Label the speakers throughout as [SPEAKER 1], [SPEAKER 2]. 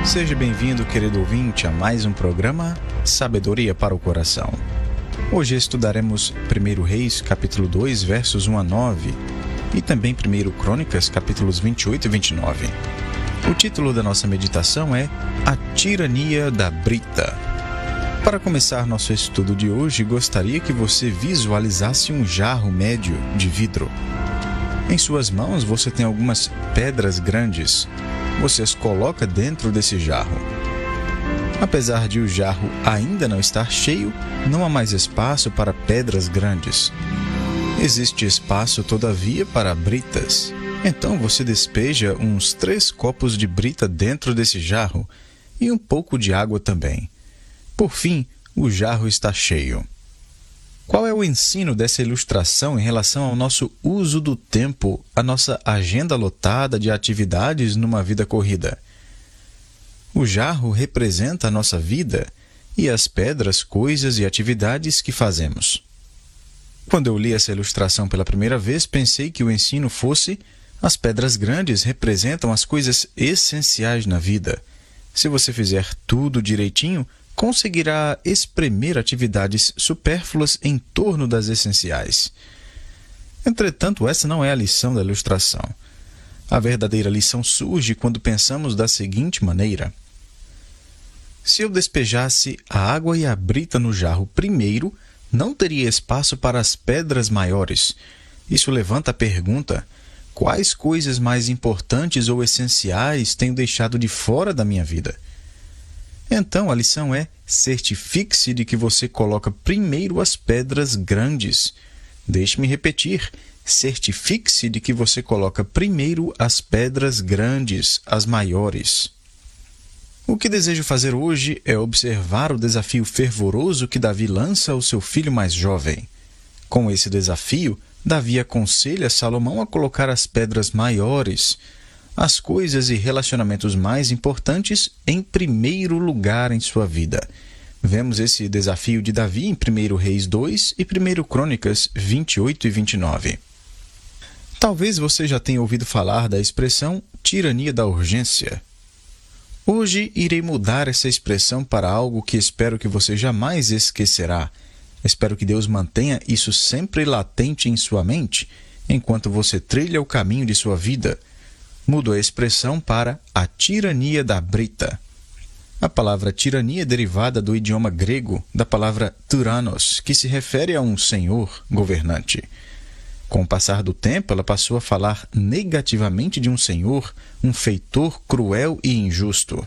[SPEAKER 1] Seja bem-vindo, querido ouvinte, a mais um programa Sabedoria para o Coração. Hoje estudaremos 1 Reis, capítulo 2, versos 1 a 9, e também 1 Crônicas, capítulos 28 e 29. O título da nossa meditação é A Tirania da Brita. Para começar nosso estudo de hoje, gostaria que você visualizasse um jarro médio de vidro. Em suas mãos você tem algumas pedras grandes. Você as coloca dentro desse jarro. Apesar de o jarro ainda não estar cheio, não há mais espaço para pedras grandes. Existe espaço, todavia, para britas. Então você despeja uns 3 copos de brita dentro desse jarro e um pouco de água também. Por fim, o jarro está cheio. Qual é o ensino dessa ilustração em relação ao nosso uso do tempo, a nossa agenda lotada de atividades numa vida corrida? O jarro representa a nossa vida e as pedras, coisas e atividades que fazemos. Quando eu li essa ilustração pela primeira vez, pensei que o ensino fosse: as pedras grandes representam as coisas essenciais na vida. Se você fizer tudo direitinho, conseguirá espremer atividades supérfluas em torno das essenciais. Entretanto, essa não é a lição da ilustração. A verdadeira lição surge quando pensamos da seguinte maneira: se eu despejasse a água e a brita no jarro primeiro, não teria espaço para as pedras maiores. Isso levanta a pergunta: quais coisas mais importantes ou essenciais tenho deixado de fora da minha vida? Então, a lição é: certifique-se de que você coloca primeiro as pedras grandes. Deixe-me repetir: certifique-se de que você coloca primeiro as pedras grandes, as maiores. O que desejo fazer hoje é observar o desafio fervoroso que Davi lança ao seu filho mais jovem. Com esse desafio, Davi aconselha Salomão a colocar as pedras maiores, as coisas e relacionamentos mais importantes, em primeiro lugar em sua vida. Vemos esse desafio de Davi em 1 Reis 2 e 1 Crônicas 28 e 29. Talvez você já tenha ouvido falar da expressão tirania da urgência. Hoje irei mudar essa expressão para algo que espero que você jamais esquecerá. Espero que Deus mantenha isso sempre latente em sua mente, enquanto você trilha o caminho de sua vida. Mudo a expressão para a tirania da brita. A palavra tirania é derivada do idioma grego, da palavra tyrannos, que se refere a um senhor governante. Com o passar do tempo, ela passou a falar negativamente de um senhor, um feitor cruel e injusto.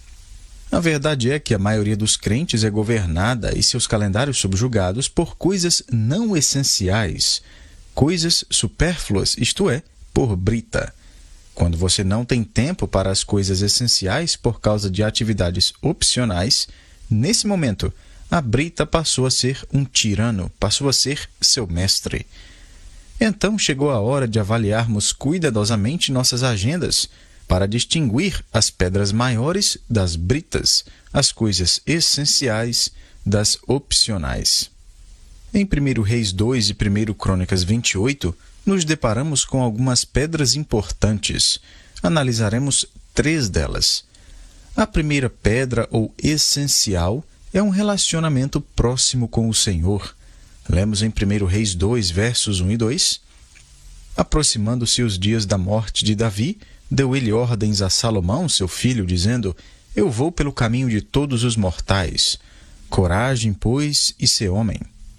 [SPEAKER 1] A verdade é que a maioria dos crentes é governada e seus calendários subjugados por coisas não essenciais, coisas supérfluas, isto é, por brita. Quando você não tem tempo para as coisas essenciais por causa de atividades opcionais, nesse momento, a brita passou a ser um tirano, passou a ser seu mestre. Então chegou a hora de avaliarmos cuidadosamente nossas agendas para distinguir as pedras maiores das britas, as coisas essenciais das opcionais. Em 1 Reis 2 e 1 Crônicas 28, nos deparamos com algumas pedras importantes. Analisaremos 3 delas. A primeira pedra, ou essencial, é um relacionamento próximo com o Senhor. Lemos em 1 Reis 2, versos 1 e 2. Aproximando-se os dias da morte de Davi, deu ele ordens a Salomão, seu filho, dizendo: eu vou pelo caminho de todos os mortais. Coragem, pois, e sê homem.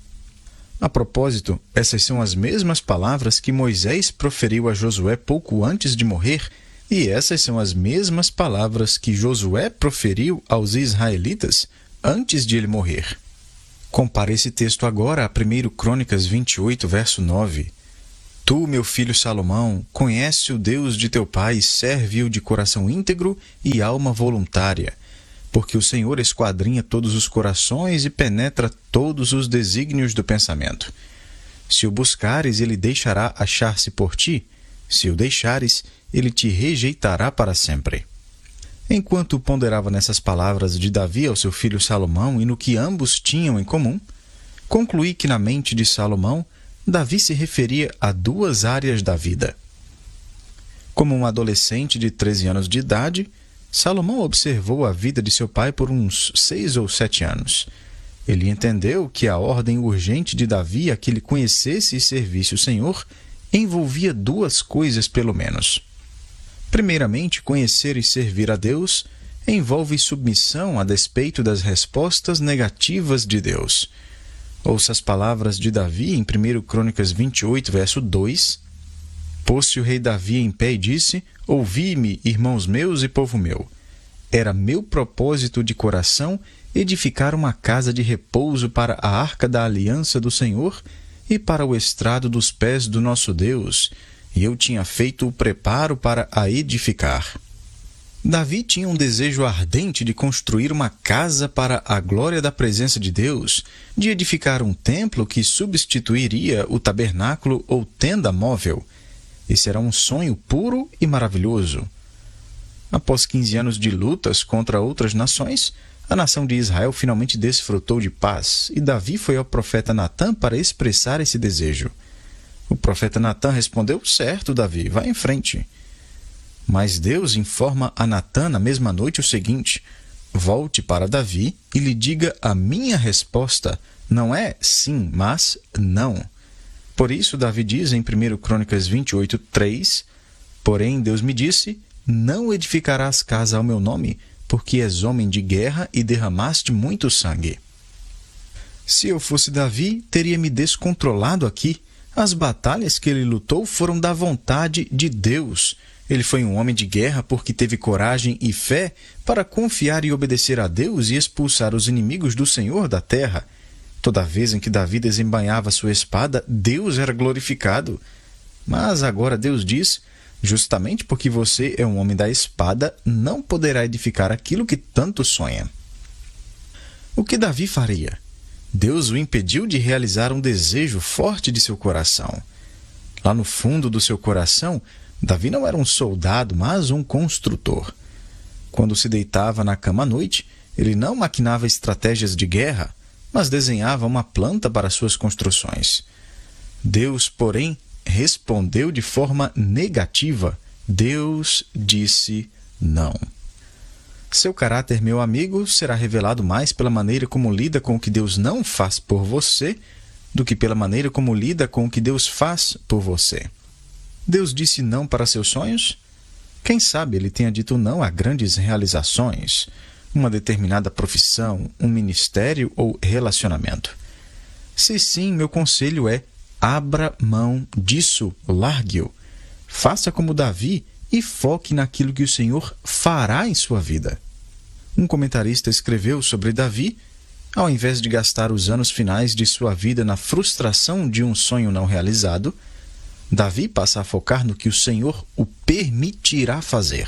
[SPEAKER 1] A propósito, essas são as mesmas palavras que Moisés proferiu a Josué pouco antes de morrer, e essas são as mesmas palavras que Josué proferiu aos israelitas antes de ele morrer. Compare esse texto agora a 1 Crônicas 28, verso 9. Tu, meu filho Salomão, conhece o Deus de teu pai e serve-o de coração íntegro e alma voluntária, porque o Senhor esquadrinha todos os corações e penetra todos os desígnios do pensamento. Se o buscares, ele deixará achar-se por ti. Se o deixares, ele te rejeitará para sempre. Enquanto ponderava nessas palavras de Davi ao seu filho Salomão e no que ambos tinham em comum, concluí que na mente de Salomão, Davi se referia a 2 áreas da vida. Como um adolescente de 13 anos de idade, Salomão observou a vida de seu pai por uns 6 ou 7 anos. Ele entendeu que a ordem urgente de Davi a que ele conhecesse e servisse o Senhor envolvia 2 coisas pelo menos. Primeiramente, conhecer e servir a Deus envolve submissão a despeito das respostas negativas de Deus. Ouça as palavras de Davi em 1 Crônicas 28, verso 2. Pôs-se o rei Davi em pé e disse: Ouvi-me, irmãos meus e povo meu. Era meu propósito de coração edificar uma casa de repouso para a arca da aliança do Senhor e para o estrado dos pés do nosso Deus, e eu tinha feito o preparo para a edificar. Davi tinha um desejo ardente de construir uma casa para a glória da presença de Deus, de edificar um templo que substituiria o tabernáculo ou tenda móvel. Esse era um sonho puro e maravilhoso. Após 15 anos de lutas contra outras nações, a nação de Israel finalmente desfrutou de paz, e Davi foi ao profeta Natã para expressar esse desejo. O profeta Natã respondeu: certo, Davi, vá em frente. Mas Deus informa a Natã na mesma noite o seguinte: volte para Davi e lhe diga a minha resposta. Não é sim, mas não. Por isso, Davi diz em 1 Crônicas 28, 3, porém Deus me disse: não edificarás casa ao meu nome, porque és homem de guerra e derramaste muito sangue. Se eu fosse Davi, teria me descontrolado aqui. As batalhas que ele lutou foram da vontade de Deus. Ele foi um homem de guerra porque teve coragem e fé para confiar e obedecer a Deus e expulsar os inimigos do Senhor da terra. Toda vez em que Davi desembainhava sua espada, Deus era glorificado. Mas agora Deus diz: justamente porque você é um homem da espada, não poderá edificar aquilo que tanto sonha. O que Davi faria? Deus o impediu de realizar um desejo forte de seu coração. Lá no fundo do seu coração, Davi não era um soldado, mas um construtor. Quando se deitava na cama à noite, ele não maquinava estratégias de guerra, mas desenhava uma planta para suas construções. Deus, porém, respondeu de forma negativa. Deus disse não. Seu caráter, meu amigo, será revelado mais pela maneira como lida com o que Deus não faz por você do que pela maneira como lida com o que Deus faz por você. Deus disse não para seus sonhos? Quem sabe ele tenha dito não a grandes realizações, uma determinada profissão, um ministério ou relacionamento. Se sim, meu conselho é: abra mão disso, largue-o. Faça como Davi e foque naquilo que o Senhor fará em sua vida. Um comentarista escreveu sobre Davi: ao invés de gastar os anos finais de sua vida na frustração de um sonho não realizado, Davi passa a focar no que o Senhor o permitirá fazer.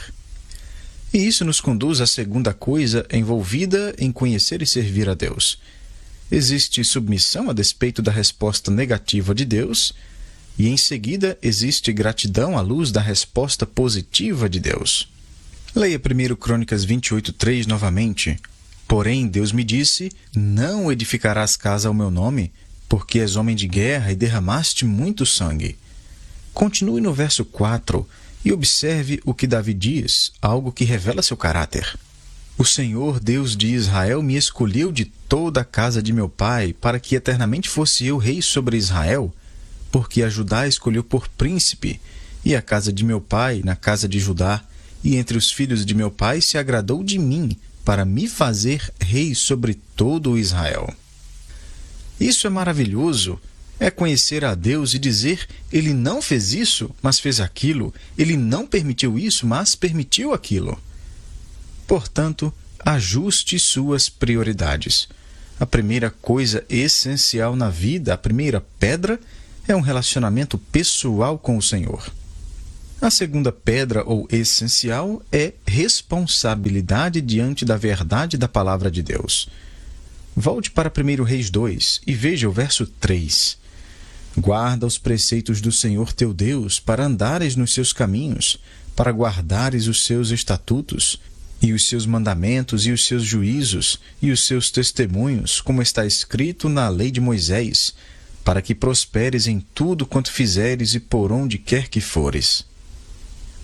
[SPEAKER 1] E isso nos conduz à segunda coisa envolvida em conhecer e servir a Deus. Existe submissão a despeito da resposta negativa de Deus, e em seguida existe gratidão à luz da resposta positiva de Deus. Leia 1 Crônicas 28, 3 novamente. Porém, Deus me disse: não edificarás casa ao meu nome, porque és homem de guerra e derramaste muito sangue. Continue no verso 4 e observe o que Davi diz, algo que revela seu caráter. O Senhor, Deus de Israel, me escolheu de toda a casa de meu pai, para que eternamente fosse eu rei sobre Israel, porque a Judá escolheu por príncipe, e a casa de meu pai na casa de Judá, e entre os filhos de meu pai se agradou de mim, para me fazer rei sobre todo o Israel. Isso é maravilhoso. É conhecer a Deus e dizer: Ele não fez isso, mas fez aquilo. Ele não permitiu isso, mas permitiu aquilo. Portanto, ajuste suas prioridades. A primeira coisa essencial na vida, a primeira pedra, é um relacionamento pessoal com o Senhor. A segunda pedra ou essencial é responsabilidade diante da verdade da palavra de Deus. Volte para 1 Reis 2 e veja o verso 3. Guarda os preceitos do Senhor teu Deus, para andares nos seus caminhos, para guardares os seus estatutos, e os seus mandamentos, e os seus juízos, e os seus testemunhos, como está escrito na lei de Moisés, para que prosperes em tudo quanto fizeres e por onde quer que fores.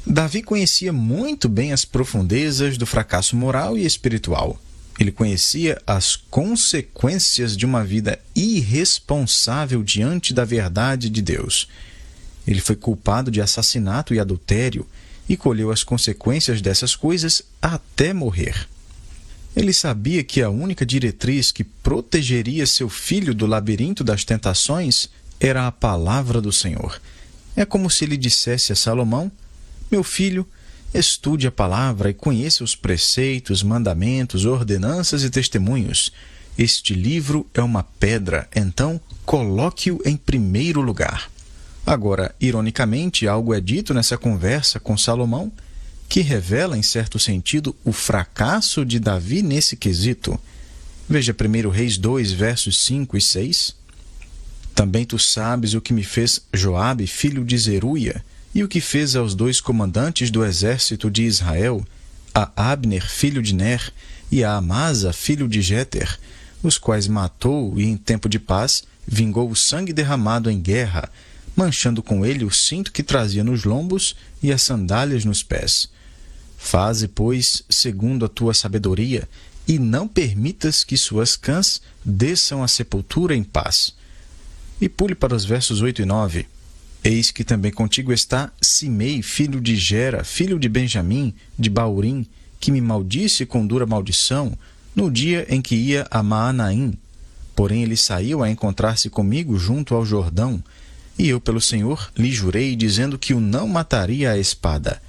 [SPEAKER 1] Davi conhecia muito bem as profundezas do fracasso moral e espiritual. Ele conhecia as consequências de uma vida irresponsável diante da verdade de Deus. Ele foi culpado de assassinato e adultério e colheu as consequências dessas coisas até morrer. Ele sabia que a única diretriz que protegeria seu filho do labirinto das tentações era a palavra do Senhor. É como se ele dissesse a Salomão: meu filho, estude a palavra e conheça os preceitos, mandamentos, ordenanças e testemunhos. Este livro é uma pedra, então coloque-o em primeiro lugar. Agora, ironicamente, algo é dito nessa conversa com Salomão que revela, em certo sentido, o fracasso de Davi nesse quesito. Veja 1 Reis 2, versos 5 e 6. Também tu sabes o que me fez Joabe, filho de Zeruia, e o que fez aos 2 comandantes do exército de Israel, a Abner, filho de Ner, e a Amasa, filho de Jeter, os quais matou e, em tempo de paz, vingou o sangue derramado em guerra, manchando com ele o cinto que trazia nos lombos e as sandálias nos pés. Faze, pois, segundo a tua sabedoria, e não permitas que suas cãs desçam à sepultura em paz. E pule para os versos 8 e 9. Eis que também contigo está Simei, filho de Gera, filho de Benjamim, de Baurim, que me maldisse com dura maldição, no dia em que ia a Maanaim. Porém ele saiu a encontrar-se comigo junto ao Jordão, e eu pelo Senhor lhe jurei, dizendo que o não mataria à espada.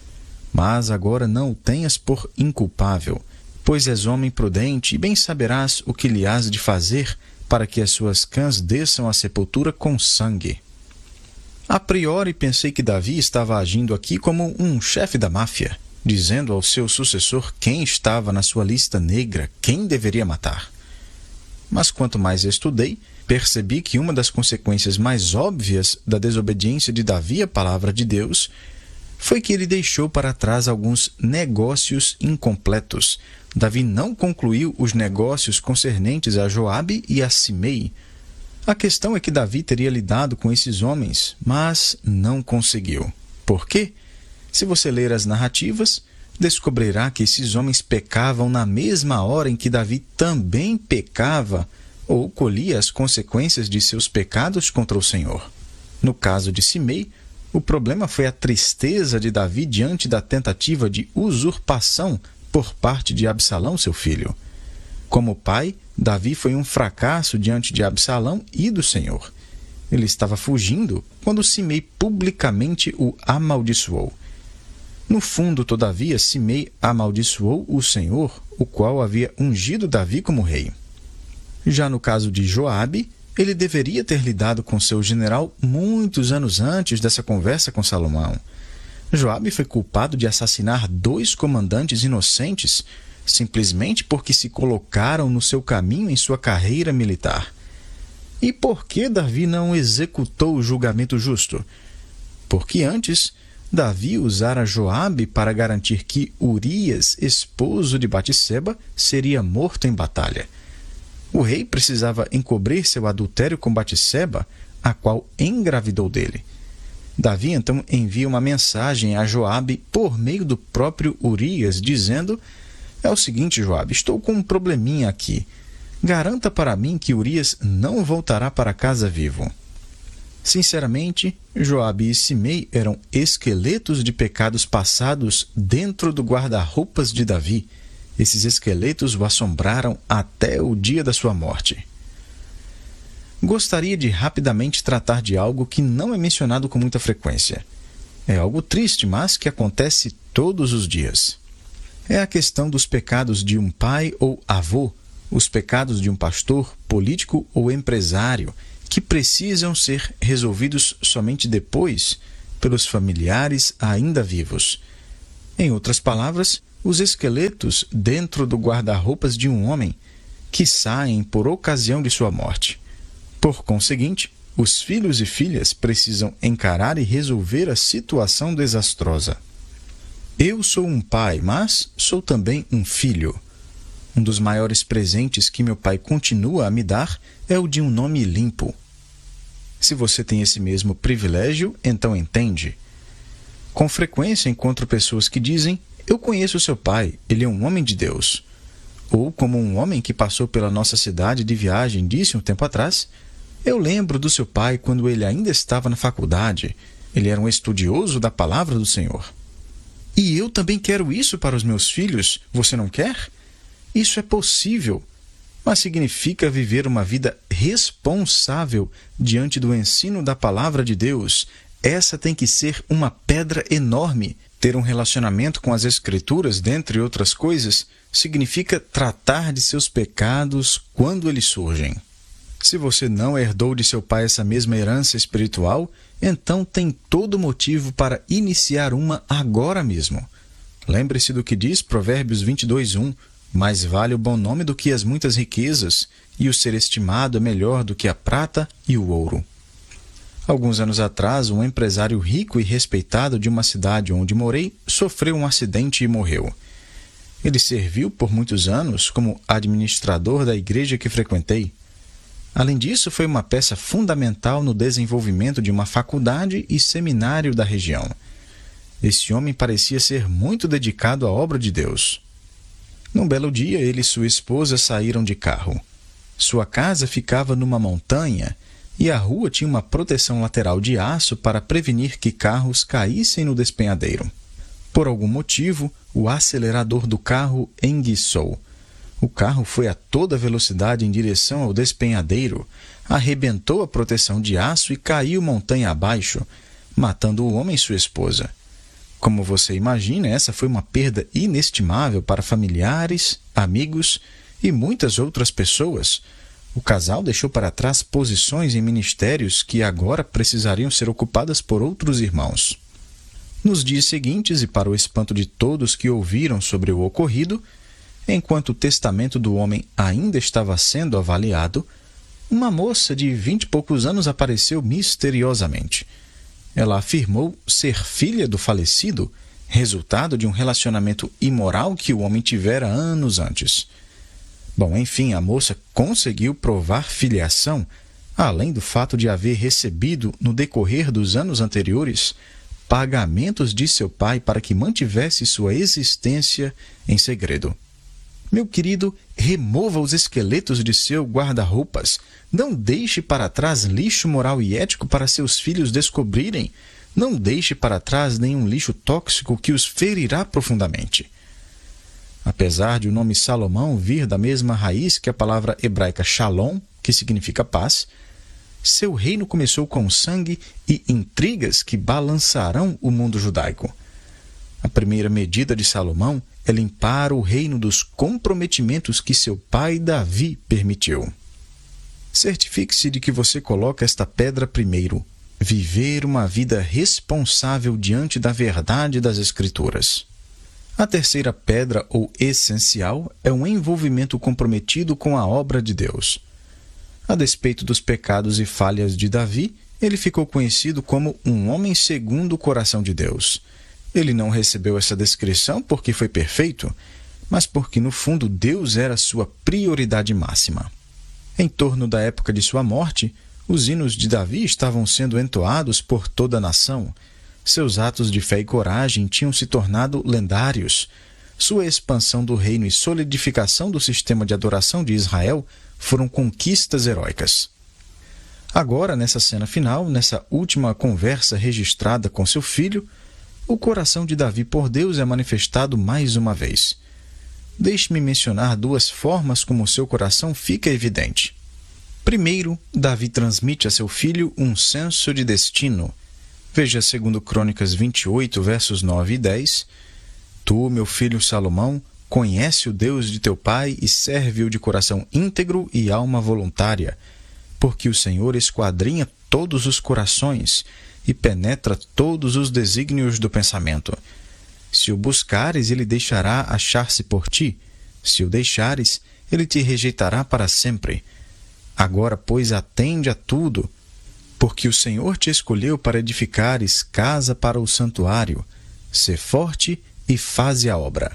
[SPEAKER 1] Mas agora não o tenhas por inculpável, pois és homem prudente, e bem saberás o que lhe has de fazer, para que as suas cãs desçam à sepultura com sangue. A priori, pensei que Davi estava agindo aqui como um chefe da máfia, dizendo ao seu sucessor quem estava na sua lista negra, quem deveria matar. Mas quanto mais estudei, percebi que uma das consequências mais óbvias da desobediência de Davi à palavra de Deus foi que ele deixou para trás alguns negócios incompletos. Davi não concluiu os negócios concernentes a Joabe e a Simei. A questão é que Davi teria lidado com esses homens, mas não conseguiu. Por quê? Se você ler as narrativas, descobrirá que esses homens pecavam na mesma hora em que Davi também pecava ou colhia as consequências de seus pecados contra o Senhor. No caso de Simei, o problema foi a tristeza de Davi diante da tentativa de usurpação por parte de Absalão, seu filho. Como pai, Davi foi um fracasso diante de Absalão e do Senhor. Ele estava fugindo quando Simei publicamente o amaldiçoou. No fundo, todavia, Simei amaldiçoou o Senhor, o qual havia ungido Davi como rei. Já no caso de Joabe, ele deveria ter lidado com seu general muitos anos antes dessa conversa com Salomão. Joabe foi culpado de assassinar 2 comandantes inocentes, simplesmente porque se colocaram no seu caminho em sua carreira militar. E por que Davi não executou o julgamento justo? Porque antes, Davi usara Joabe para garantir que Urias, esposo de Batseba, seria morto em batalha. O rei precisava encobrir seu adultério com Batseba, a qual engravidou dele. Davi então envia uma mensagem a Joabe por meio do próprio Urias, dizendo: é o seguinte, Joabe, estou com um probleminha aqui. Garanta para mim que Urias não voltará para casa vivo. Sinceramente, Joabe e Simei eram esqueletos de pecados passados dentro do guarda-roupas de Davi. Esses esqueletos o assombraram até o dia da sua morte. Gostaria de rapidamente tratar de algo que não é mencionado com muita frequência. É algo triste, mas que acontece todos os dias. É a questão dos pecados de um pai ou avô, os pecados de um pastor, político ou empresário, que precisam ser resolvidos somente depois pelos familiares ainda vivos. Em outras palavras, os esqueletos dentro do guarda-roupas de um homem que saem por ocasião de sua morte. Por conseguinte, os filhos e filhas precisam encarar e resolver a situação desastrosa. Eu sou um pai, mas sou também um filho. Um dos maiores presentes que meu pai continua a me dar é o de um nome limpo. Se você tem esse mesmo privilégio, então entende. Com frequência encontro pessoas que dizem: eu conheço seu pai, ele é um homem de Deus. Ou como um homem que passou pela nossa cidade de viagem disse um tempo atrás: eu lembro do seu pai quando ele ainda estava na faculdade. Ele era um estudioso da palavra do Senhor. E eu também quero isso para os meus filhos, você não quer? Isso é possível, mas significa viver uma vida responsável diante do ensino da palavra de Deus. Essa tem que ser uma pedra enorme. Ter um relacionamento com as Escrituras, dentre outras coisas, significa tratar de seus pecados quando eles surgem. Se você não herdou de seu pai essa mesma herança espiritual, então tem todo motivo para iniciar uma agora mesmo. Lembre-se do que diz Provérbios 22:1: mais vale o bom nome do que as muitas riquezas, e o ser estimado é melhor do que a prata e o ouro. Alguns anos atrás, um empresário rico e respeitado de uma cidade onde morei sofreu um acidente e morreu. Ele serviu por muitos anos como administrador da igreja que frequentei. Além disso, foi uma peça fundamental no desenvolvimento de uma faculdade e seminário da região. Esse homem parecia ser muito dedicado à obra de Deus. Num belo dia, ele e sua esposa saíram de carro. Sua casa ficava numa montanha e a rua tinha uma proteção lateral de aço para prevenir que carros caíssem no despenhadeiro. Por algum motivo, o acelerador do carro enguiçou. O carro foi a toda velocidade em direção ao despenhadeiro, arrebentou a proteção de aço e caiu montanha abaixo, matando o homem e sua esposa. Como você imagina, essa foi uma perda inestimável para familiares, amigos e muitas outras pessoas. O casal deixou para trás posições em ministérios que agora precisariam ser ocupadas por outros irmãos. Nos dias seguintes, e para o espanto de todos que ouviram sobre o ocorrido, enquanto o testamento do homem ainda estava sendo avaliado, uma moça de 20 e poucos anos apareceu misteriosamente. Ela afirmou ser filha do falecido, resultado de um relacionamento imoral que o homem tivera anos antes. Bom, enfim, a moça conseguiu provar filiação, além do fato de haver recebido, no decorrer dos anos anteriores, pagamentos de seu pai para que mantivesse sua existência em segredo. Meu querido, remova os esqueletos de seu guarda-roupas. Não deixe para trás lixo moral e ético para seus filhos descobrirem. Não deixe para trás nenhum lixo tóxico que os ferirá profundamente. Apesar de o nome Salomão vir da mesma raiz que a palavra hebraica shalom, que significa paz, seu reino começou com sangue e intrigas que balançarão o mundo judaico. A primeira medida de Salomão é limpar o reino dos comprometimentos que seu pai Davi permitiu. Certifique-se de que você coloca esta pedra primeiro: viver uma vida responsável diante da verdade das Escrituras. A terceira pedra, ou essencial, é um envolvimento comprometido com a obra de Deus. A despeito dos pecados e falhas de Davi, ele ficou conhecido como um homem segundo o coração de Deus. Ele não recebeu essa descrição porque foi perfeito, mas porque, no fundo, Deus era sua prioridade máxima. Em torno da época de sua morte, os hinos de Davi estavam sendo entoados por toda a nação. Seus atos de fé e coragem tinham se tornado lendários. Sua expansão do reino e solidificação do sistema de adoração de Israel foram conquistas heróicas. Agora, nessa cena final, nessa última conversa registrada com seu filho, o coração de Davi por Deus é manifestado mais uma vez. Deixe-me mencionar duas formas como seu coração fica evidente. Primeiro, Davi transmite a seu filho um senso de destino. Veja 2 Crônicas 28, versos 9 e 10. Tu, meu filho Salomão, conhece o Deus de teu pai e serve-o de coração íntegro e alma voluntária, porque o Senhor esquadrinha todos os corações e penetra todos os desígnios do pensamento. Se o buscares, ele deixará achar-se por ti. Se o deixares, ele te rejeitará para sempre. Agora, pois, atende a tudo, porque o Senhor te escolheu para edificares casa para o santuário. Sê forte e faze a obra.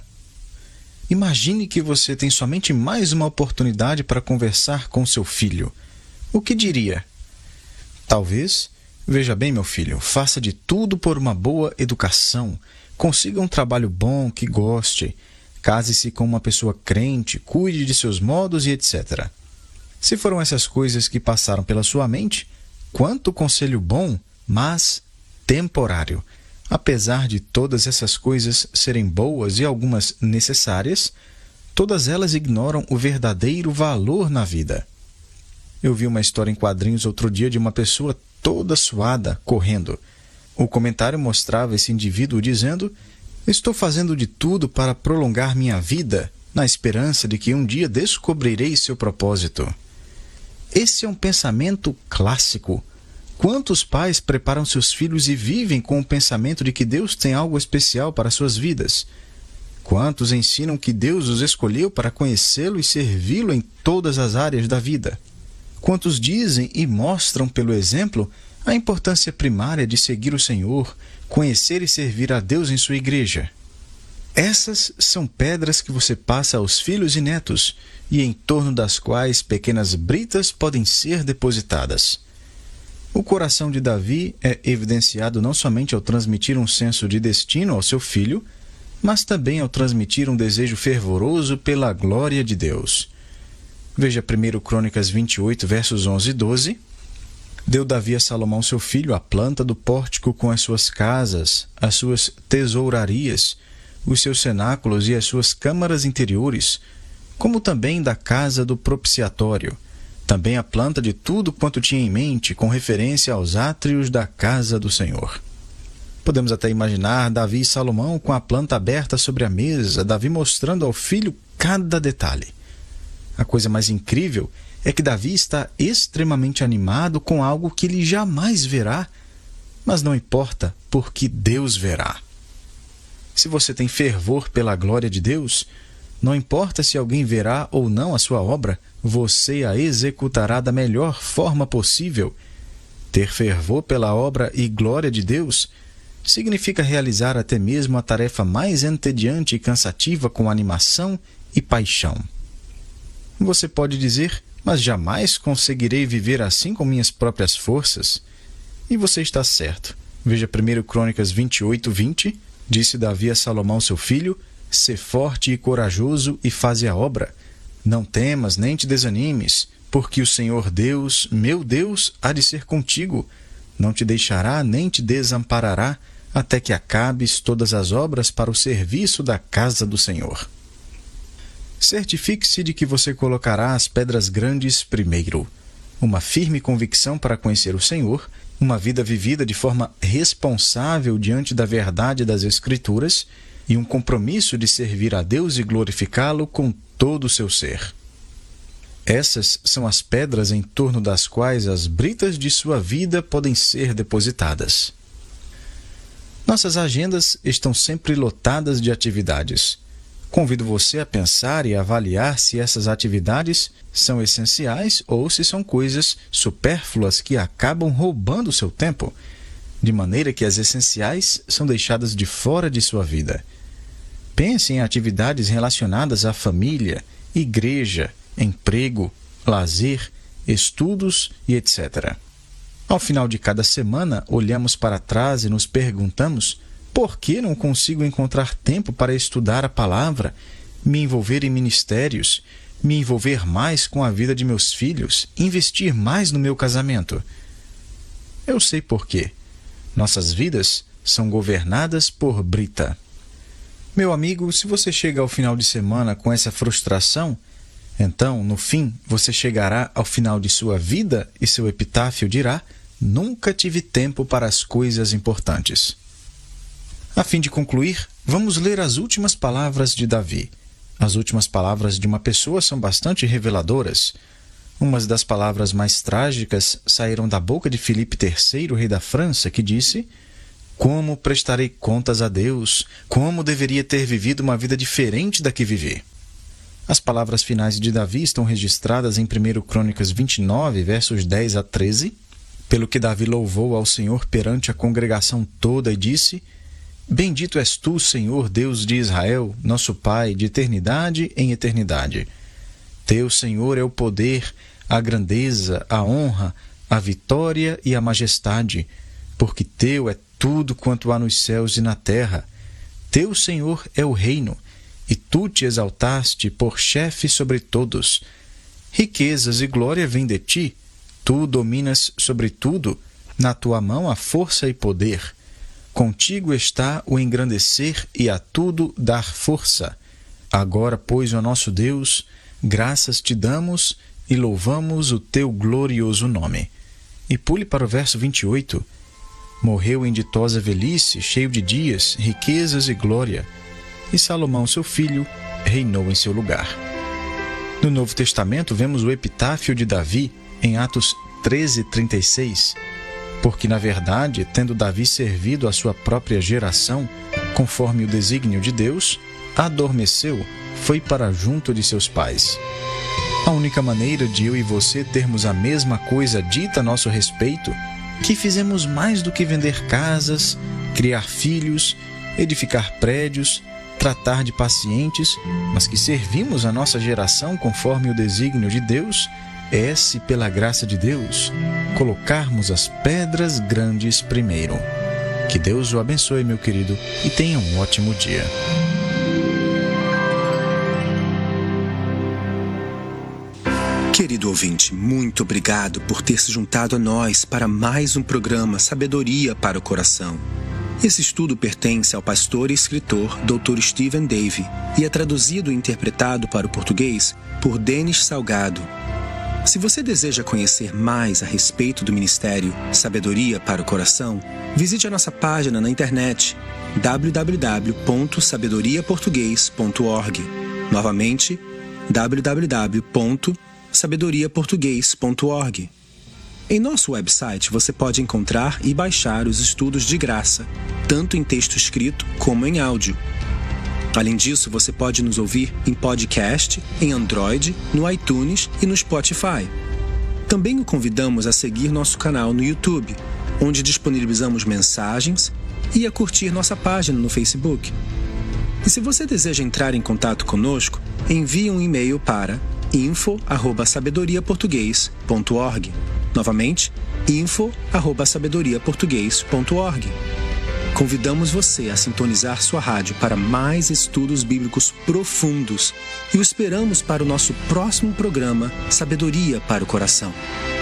[SPEAKER 1] Imagine que você tem somente mais uma oportunidade para conversar com seu filho. O que diria? Talvez Veja bem, meu filho, faça de tudo por uma boa educação. Consiga um trabalho bom, que goste. Case-se com uma pessoa crente, cuide de seus modos e etc. Se foram essas coisas que passaram pela sua mente, quanto conselho bom, mas temporário. Apesar de todas essas coisas serem boas e algumas necessárias, todas elas ignoram o verdadeiro valor na vida. Eu vi uma história em quadrinhos outro dia de uma pessoa toda suada, correndo. O comentário mostrava esse indivíduo dizendo: "Estou fazendo de tudo para prolongar minha vida, na esperança de que um dia descobrirei seu propósito." Esse é um pensamento clássico. Quantos pais preparam seus filhos e vivem com o pensamento de que Deus tem algo especial para suas vidas? Quantos ensinam que Deus os escolheu para conhecê-lo e servi-lo em todas as áreas da vida? Quantos dizem e mostram pelo exemplo a importância primária de seguir o Senhor, conhecer e servir a Deus em sua igreja? Essas são pedras que você passa aos filhos e netos, e em torno das quais pequenas britas podem ser depositadas. O coração de Davi é evidenciado não somente ao transmitir um senso de destino ao seu filho, mas também ao transmitir um desejo fervoroso pela glória de Deus. Veja 1 Crônicas 28, versos 11 e 12. Deu Davi a Salomão seu filho a planta do pórtico com as suas casas, as suas tesourarias, os seus cenáculos e as suas câmaras interiores, como também da casa do propiciatório, também a planta de tudo quanto tinha em mente com referência aos átrios da casa do Senhor. Podemos até imaginar Davi e Salomão com a planta aberta sobre a mesa, Davi mostrando ao filho cada detalhe. A coisa mais incrível é que Davi está extremamente animado com algo que ele jamais verá, mas não importa, porque Deus verá. Se você tem fervor pela glória de Deus, não importa se alguém verá ou não a sua obra, você a executará da melhor forma possível. Ter fervor pela obra e glória de Deus significa realizar até mesmo a tarefa mais entediante e cansativa com animação e paixão. Você pode dizer: "Mas jamais conseguirei viver assim com minhas próprias forças." E você está certo. Veja 1 Crônicas 28, 20. Disse Davi a Salomão seu filho: "Sê forte e corajoso e faze a obra. Não temas nem te desanimes, porque o Senhor Deus, meu Deus, há de ser contigo. Não te deixará nem te desamparará, até que acabes todas as obras para o serviço da casa do Senhor." Certifique-se de que você colocará as pedras grandes primeiro. Uma firme convicção para conhecer o Senhor, uma vida vivida de forma responsável diante da verdade das Escrituras e um compromisso de servir a Deus e glorificá-lo com todo o seu ser. Essas são as pedras em torno das quais as britas de sua vida podem ser depositadas. Nossas agendas estão sempre lotadas de atividades. Convido você a pensar e avaliar se essas atividades são essenciais ou se são coisas supérfluas que acabam roubando seu tempo, de maneira que as essenciais são deixadas de fora de sua vida. Pense em atividades relacionadas à família, igreja, emprego, lazer, estudos e etc. Ao final de cada semana, olhamos para trás e nos perguntamos: por que não consigo encontrar tempo para estudar a palavra, me envolver em ministérios, me envolver mais com a vida de meus filhos, investir mais no meu casamento? Eu sei por quê. Nossas vidas são governadas por brita. Meu amigo, se você chega ao final de semana com essa frustração, então, no fim, você chegará ao final de sua vida e seu epitáfio dirá: "Nunca tive tempo para as coisas importantes." A fim de concluir, vamos ler as últimas palavras de Davi. As últimas palavras de uma pessoa são bastante reveladoras. Umas das palavras mais trágicas saíram da boca de Filipe III, rei da França, que disse: "Como prestarei contas a Deus? Como deveria ter vivido uma vida diferente da que vivi?" As palavras finais de Davi estão registradas em 1 Crônicas 29, versos 10 a 13, pelo que Davi louvou ao Senhor perante a congregação toda e disse: "Bendito és tu, Senhor, Deus de Israel, nosso Pai, de eternidade em eternidade. Teu, Senhor, é o poder, a grandeza, a honra, a vitória e a majestade, porque teu é tudo quanto há nos céus e na terra. Teu, Senhor, é o reino, e tu te exaltaste por chefe sobre todos. Riquezas e glória vêm de ti, tu dominas sobre tudo, na tua mão há força e poder. Contigo está o engrandecer e a tudo dar força. Agora, pois, ó nosso Deus, graças te damos e louvamos o teu glorioso nome. E pule para o verso 28. Morreu em ditosa velhice, cheio de dias, riquezas e glória. E Salomão, seu filho, reinou em seu lugar. No Novo Testamento, vemos o epitáfio de Davi em Atos 13:36. Porque, na verdade, tendo Davi servido a sua própria geração, conforme o desígnio de Deus, adormeceu, foi para junto de seus pais. A única maneira de eu e você termos a mesma coisa dita a nosso respeito, que fizemos mais do que vender casas, criar filhos, edificar prédios, tratar de pacientes, mas que servimos a nossa geração conforme o desígnio de Deus, é, se pela graça de Deus, colocarmos as pedras grandes primeiro. Que Deus o abençoe, meu querido, e tenha um ótimo dia.
[SPEAKER 2] Querido ouvinte, muito obrigado por ter se juntado a nós para mais um programa Sabedoria para o Coração. Esse estudo pertence ao pastor e escritor Dr. Stephen Davey e é traduzido e interpretado para o português por Denis Salgado. Se você deseja conhecer mais a respeito do ministério Sabedoria para o Coração, visite a nossa página na internet www.sabedoriaportugues.org. Novamente, www.sabedoriaportugues.org. Em nosso website você pode encontrar e baixar os estudos de graça, tanto em texto escrito como em áudio. Além disso, você pode nos ouvir em podcast, em Android, no iTunes e no Spotify. Também o convidamos a seguir nosso canal no YouTube, onde disponibilizamos mensagens, e a curtir nossa página no Facebook. E se você deseja entrar em contato conosco, envie um e-mail para info@sabedoriaportugues.org. Novamente, info@sabedoriaportugues.org. Convidamos você a sintonizar sua rádio para mais estudos bíblicos profundos e o esperamos para o nosso próximo programa Sabedoria para o Coração.